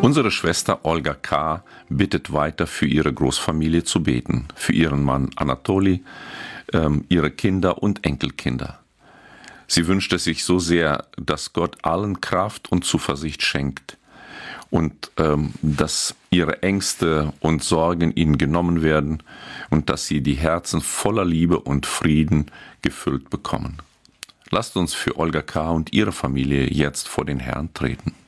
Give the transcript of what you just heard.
Unsere Schwester Olga K. bittet weiter für ihre Großfamilie zu beten, für ihren Mann Anatoli, ihre Kinder und Enkelkinder. Sie wünscht es sich so sehr, dass Gott allen Kraft und Zuversicht schenkt und dass ihre Ängste und Sorgen ihnen genommen werden und dass sie die Herzen voller Liebe und Frieden gefüllt bekommen. Lasst uns für Olga K. und ihre Familie jetzt vor den Herrn treten.